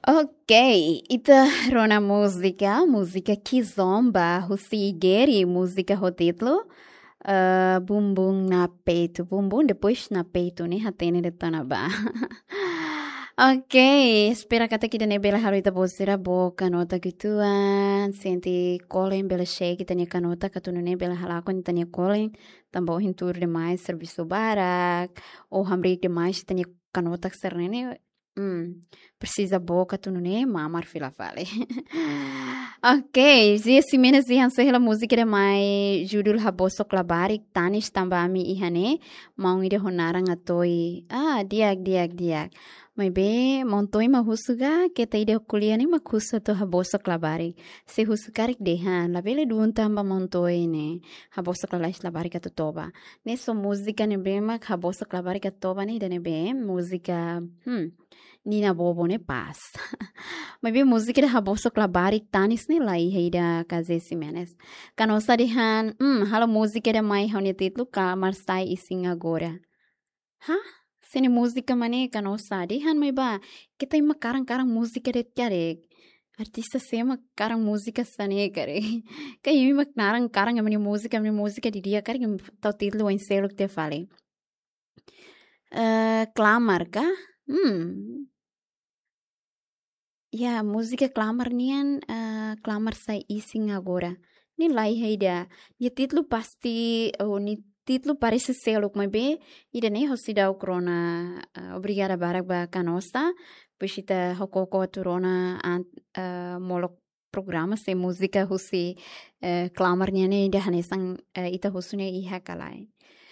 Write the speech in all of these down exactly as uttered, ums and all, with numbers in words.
Ok, ita rona música, música Kizomba, Husigeri, música ho título, uh, bumbum na peito, bumbum depois na peito, né, hatene de tanaba. Ok, espera kata kita ne bela haru ita bosira bo kanota gituan, senti kolen bela shake kita ne kanota katunu ne bela halakon ita ne kolen, tambo hintur demais serviço barak, ou hamrik demais ita ne kanota sernene. Hum, precisa boca tu não é mamar fila fale. Ok, zia simena zia sehla música de mai judul haboso klabarik tanis tambami ihane mau ide honarang atoi ah diak diak diak. Mas be montoi ma husuga que te ide kuliah ni makusa to haboso klabarik. Se husukarik dehan la bele duun tamba montoi ne haboso klabarik klabarik atutoba. Ne so música ne bema haboso klabarik atutoba ne dane be música hmm Nina bobo ne paz. Mas bem música de raboso klabarik tanis ne lai heida kaze simenes. Kanosa dihan, hum, halo música de mai hone título ka marsai ising agora. Ha? Sene música mane kanosa dihan mai ba. Kita ima karang-karang música de tiarek. Artista sema karang música sane kare. Kay ima karang karang amani música amani música di dia kare tau título em selo que te fale. Uh, clamar ka? Hmm. Ya, música clamar nian uh, clamar sai ising agora. Ni lai heida. Ni título pasti ou ni título parece ser o que be. Ida ne hosida o corona uh, obrigada barak ba canosa. Pois ita hokoko turona ant uh, molok programa se música hosi uh, clamar nian ida hanesang uh, ita hosune iha kalai.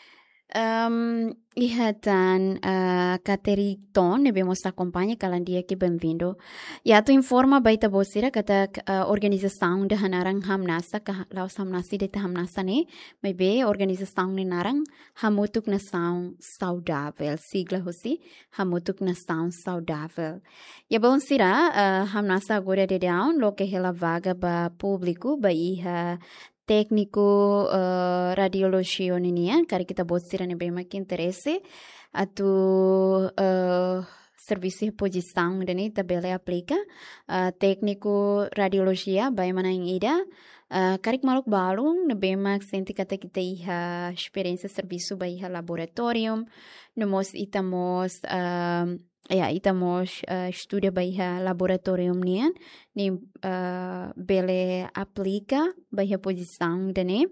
Um, ihatan uh, Cateriton, nebemos acompanha calandia que bem-vindo. E tu informa baita bosira kata uh, organização de hanarang hamnasa ka laos hamnasi de hamnasa ne, mas be organização ne narang hamutuk nação saudável, sigla hosi hamutuk nação saudável. E bom sira uh, hamnasa agora de down lo que ela vaga ba público ba iha técnico uh, radiologia nian, cara kita bosira ne bem que interesse a tu uh, serviço de posição dani tabela aplica uh, técnico radiologia bem mana em ida uh, karik maluk balung ne bem mak senti kata kita iha experiência serviço ba iha laboratorium no mos itamos uh, ya itamos uh, estudia baiha laboratorium nian ni uh, bele aplica baiha posição dane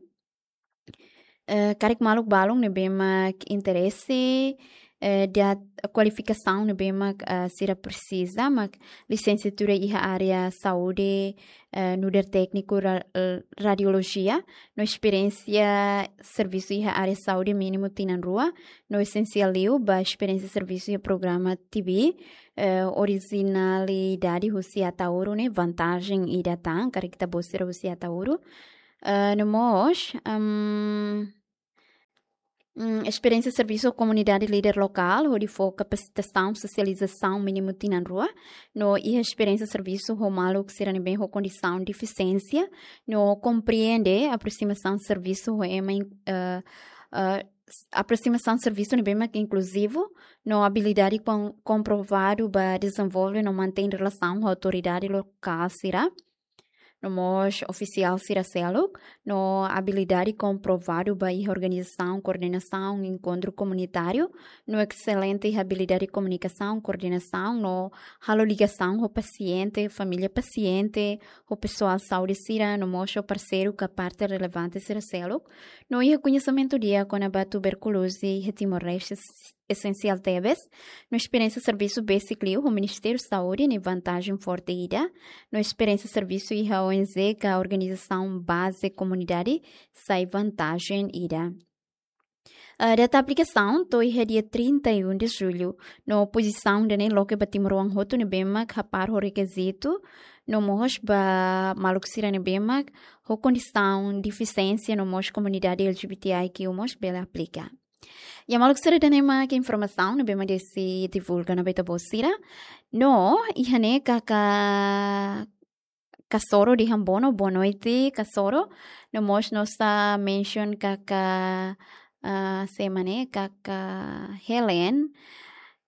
uh, karik maluk balung ne bema interesse uh, da qualificação ne bema uh, sira precisa mak licenciatura iha área saúde uh, no der técnico ra, uh, radiologia no experiência serviço iha área saúde mínimo tinan rua no essencial liu ba experiência serviço e programa T V uh, originalidade husi atauro ne vantagem ida tan kare kita bosira husi atauro uh, no mos um, um, experiência serviço comunidade líder local onde for capacitação socialização mínimo tinan rua no e experiência serviço ho malu que será bem ho condição de deficiência no compreende aproximação serviço ho ema uh, uh, aproximação serviço no bem inclusivo, no habilidade com, comprovado para desenvolver no mantém relação com a autoridade local será, no mos oficial será celo, no habilidade comprovado para organização, coordenação, encontro comunitário, no excelente habilidade de comunicação, coordenação, no halo ligação com o paciente, família paciente, o pessoal saúde será, no mos parceiro que a parte relevante será celo, no reconhecimento dia com a tuberculose retimoreste essencial tebes, no experiência serviço basic liu, o Ministério da Saúde, ne vantagem forte ida, no experiência serviço e a O N G, que a organização base comunidade, sai vantagem ida. Uh, data aplicação, tô é dia trinta e um de julho, no posição de nem loque batimruang hoto ne bema kapar o requisito, no mos ba maluxira ne bema, ho condição deficiência no mos comunidade L G B T I que o mos bela aplica. E a maluxira de nema que informação no bema desse divulga na beta bosira, no ihane kaka kasoro di hambono boa noite kasoro, no mos nossa mention kaka uh, semane kaka Helen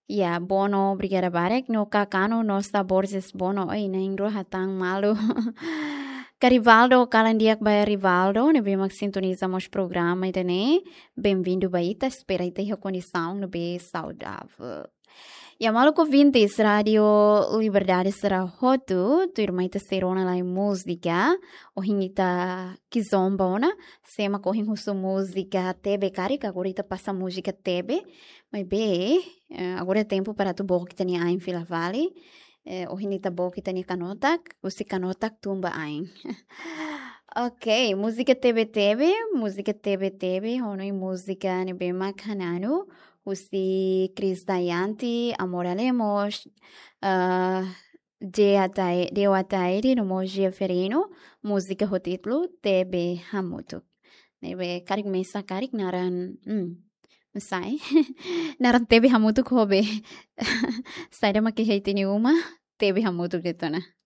Ya, Bono, obrigada barek. No kakano, nos sabores Bono. Ai, na ingro hatang malu. Carivaldo, calandiak by Rivaldo, ne bem sintonizamos programa ita né. Bem-vindo baita, espera ita a condição no bem saudável. E a malu ouvintes, Radio Liberdade será hotu, tu irmã ita serona lá em música, o rinita kizomba ona, sema correm com sua música tebe carica, agora ita passa música tebe, mas bem, agora é tempo para tu bom que tem em Vila Vale. Eh, o hinita bo kita ni kanotak, usi kanotak tumba ain. Ok, música T V T V, música T V T V, honoi música ni bema kananu, usi Chris Dayanti, Amor Lemos, uh, de atai, de atairi no moji ferino, música ho título T V Hamutu. Nebe karik mesa karik naran, hmm. Sai. Naran tebe hamutu kobe. Sai da makihei ni uma, tebe hamutu dito na.